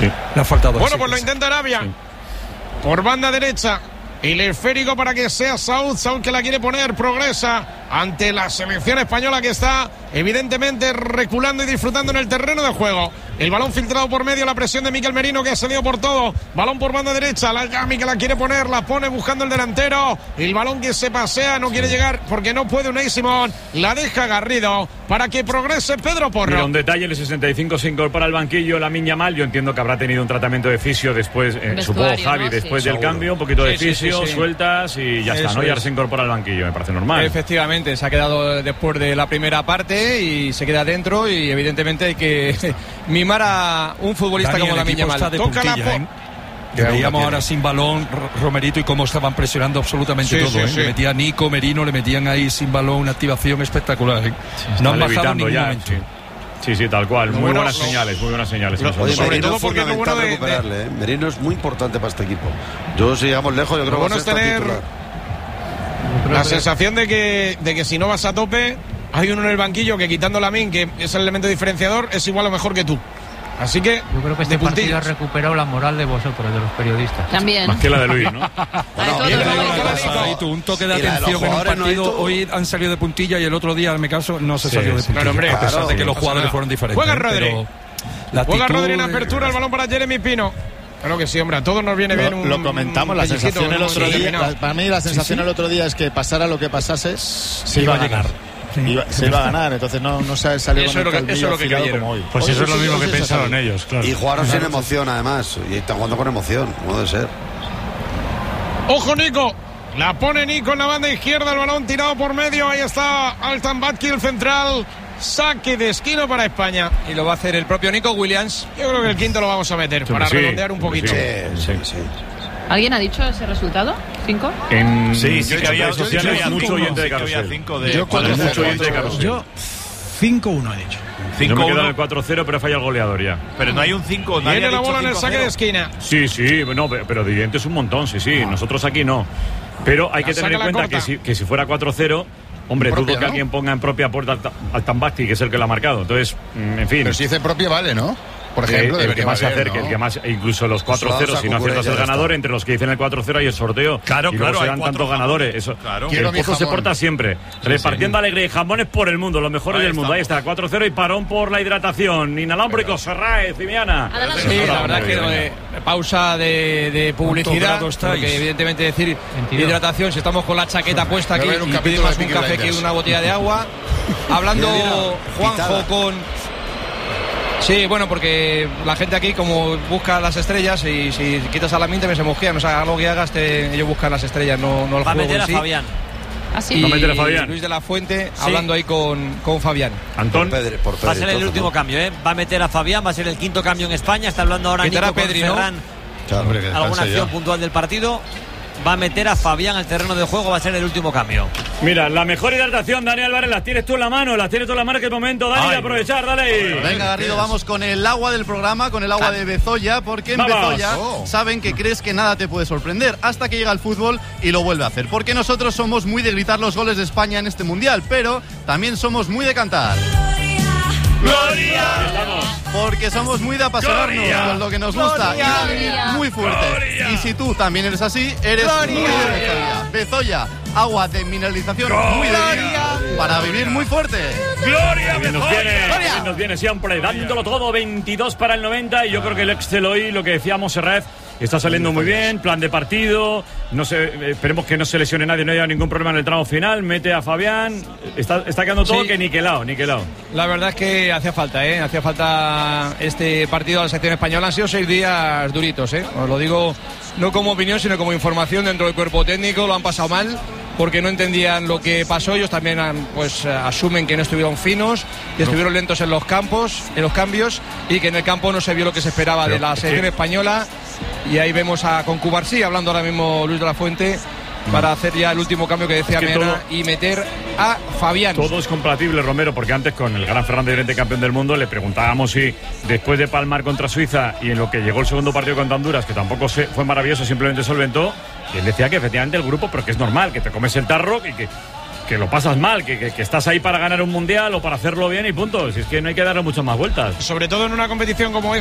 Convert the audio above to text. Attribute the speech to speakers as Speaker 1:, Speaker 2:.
Speaker 1: Sí. Le ha faltado.
Speaker 2: Bueno, pues lo intenta Arabia. Sí. Por banda derecha. El esférico para que sea Saúl que la quiere poner, progresa ante la selección española que está evidentemente reculando y disfrutando en el terreno de juego. El balón filtrado por medio, la presión de Mikel Merino que ha cedido por todo. Balón por banda derecha, la Yami que la quiere poner, la pone buscando el delantero. El balón que se pasea, no quiere llegar porque no puede Unai Simón. La deja Garrido para que progrese Pedro Porro.
Speaker 3: Mira, un detalle, en el 65 se incorpora al banquillo Lamine Yamal. Yo entiendo que habrá tenido un tratamiento de fisio después, supongo Javi, ¿no? Después del cambio, un poquito de fisio, sueltas y ya está, ¿no? Y ahora se incorpora al banquillo, me parece normal.
Speaker 4: Efectivamente, se ha quedado después de la primera parte y se queda dentro y evidentemente hay que mimar a un futbolista como Lamine Yamal.
Speaker 1: Toca la que veíamos ahora sin balón Romerito y cómo estaban presionando absolutamente todo. Le metía Nico, Merino, le metían ahí sin balón una activación espectacular. No han bajado en ningún momento.
Speaker 3: Sí, tal cual. Muy buenas señales.
Speaker 5: Oye, sobre todo porque es bueno recuperarle. Merino es muy importante para este equipo. Si llegamos lejos, yo creo que va a ser
Speaker 2: tener la sensación de que si no vas a tope, hay uno en el banquillo que quitando Lamine, que es el elemento diferenciador, es igual o mejor que tú. Así que
Speaker 6: yo creo que este partido ha recuperado la moral de vosotros, de los periodistas.
Speaker 7: También.
Speaker 3: Más que la de Luis, ¿no?
Speaker 1: Un toque de atención en un partido. Hoy han salido de puntilla y el otro día, en mi caso, no se salió de puntilla.
Speaker 2: Hombre,
Speaker 1: a pesar de que los jugadores fueron diferentes.
Speaker 2: Juega Rodri. Juega Rodri en apertura, el balón para Jeremy Pino. Claro que sí, hombre, a todos nos viene bien
Speaker 8: lo comentamos, la sensación el otro día. Para mí la sensación el otro día es que pasara lo que pasase, se iba a ganar. Se iba a ganar, entonces no se salió con el calvillo afilado como hoy.
Speaker 9: Pues eso es lo mismo que pensaron ellos, claro.
Speaker 5: Y jugaron sin emoción, además. Y están jugando con emoción, no debe ser.
Speaker 2: ¡Ojo, Nico! La pone Nico en la banda izquierda, el balón tirado por medio. Ahí está Altan Batki, el central. Saque de esquina para España.
Speaker 4: Y lo va a hacer el propio Nico Williams.
Speaker 2: Yo creo que el quinto lo vamos a meter para redondear un poquito.
Speaker 5: Sí.
Speaker 7: ¿Alguien ha dicho ese resultado?
Speaker 3: ¿5?
Speaker 9: Sí,
Speaker 3: que había sociales mucho oyente de Carrusel.
Speaker 9: Yo 5-1 he dicho.
Speaker 3: Yo me quedo en el 4-0, pero falla el goleador ya.
Speaker 9: Pero no hay un 5.
Speaker 2: Viene la bola en el saque de esquina.
Speaker 3: Sí, no, pero de oyente es un montón, sí. Nosotros aquí no. Pero hay que tener en cuenta que si fuera 4-0... Hombre, dudo que alguien ponga en propia puerta al Tambasti, que es el que lo ha marcado. Entonces, en fin.
Speaker 9: Pero si dice propia, vale, ¿no? Por ejemplo,
Speaker 3: el que más se acerque, ¿no? El que más, incluso los 4-0, si no aciertas el ganador, entre los que dicen el 4-0 hay el sorteo.
Speaker 9: Claro,
Speaker 3: y luego se dan tantos ganadores. Eso, el Pozo se porta siempre, repartiendo alegría y jamones por el mundo, los mejores del mundo. Ahí está, 4-0 y parón por la hidratación. Inalámbrico, Serraez, Cimiana.
Speaker 4: Sí, la verdad que pausa de publicidad, porque evidentemente decir hidratación, si estamos con la chaqueta puesta aquí y pedimos más un café que una botella de agua. Hablando Juanjo con... Sí, bueno, porque la gente aquí como busca las estrellas y si quitas a la mente se mosquean, o sea, algo que hagas ellos buscan las estrellas, no el juego.
Speaker 6: Va a meter
Speaker 4: en
Speaker 6: a
Speaker 4: sí.
Speaker 6: Fabián.
Speaker 7: ¿Así?
Speaker 3: Va a meter a Fabián.
Speaker 4: Luis de la Fuente hablando ahí con Fabián.
Speaker 3: Antón.
Speaker 6: Va a ser el último cambio, ¿eh? Va a meter a Fabián, va a ser el quinto cambio en España. Está hablando ahora Nico con
Speaker 4: Pedri,
Speaker 6: Ferran.
Speaker 9: Claro,
Speaker 6: alguna acción puntual del partido. Va a meter a Fabián al terreno de juego, va a ser el último cambio.
Speaker 3: Mira, la mejor hidratación, Dani Álvarez, las tienes tú en la mano, que es el momento, Dani, de aprovechar, dale ahí.
Speaker 8: Venga, Garrido, vamos con el agua del programa, con el agua de Bezoya, porque en Bezoya saben que crees que nada te puede sorprender hasta que llega el fútbol y lo vuelve a hacer. Porque nosotros somos muy de gritar los goles de España en este Mundial, pero también somos muy de cantar.
Speaker 3: ¡Gloria!
Speaker 8: Porque somos muy de apasionarnos con lo que nos gusta y de vivir muy fuerte. Y si tú también eres así, eres muy de Bezoya. Bezoya, agua de mineralización muy de vida para vivir muy fuerte.
Speaker 3: ¡Gloria! Nos viene siempre dándolo todo, 22 para el 90 y yo creo que el Excel hoy, lo que decíamos, Serraez, está saliendo muy bien, plan de partido, no sé, esperemos que no se lesione nadie, no haya ningún problema en el tramo final, mete a Fabián, está quedando todo que niquelado.
Speaker 4: La verdad es que hacía falta este partido de la selección española. Han sido 6 días duritos, os lo digo no como opinión sino como información dentro del cuerpo técnico. Lo han pasado mal porque no entendían lo que pasó. Ellos también asumen que no estuvieron finos, que estuvieron lentos en los cambios y que en el campo no se vio lo que se esperaba de la selección española. Y ahí vemos a Concubarsí hablando ahora mismo Luis de la Fuente para hacer ya el último cambio que decía Mena y meter a Fabián.
Speaker 3: Todo es compatible, Romero, porque antes con el gran Ferran de Llorente, campeón del mundo, le preguntábamos si después de palmar contra Suiza y en lo que llegó el segundo partido contra Honduras, que tampoco fue maravilloso, simplemente solventó, y él decía que efectivamente el grupo, pero que es normal, que te comes el tarro y que lo pasas mal, que estás ahí para ganar un mundial o para hacerlo bien y punto. Si es que no hay que darle muchas más vueltas.
Speaker 2: Sobre todo en una competición como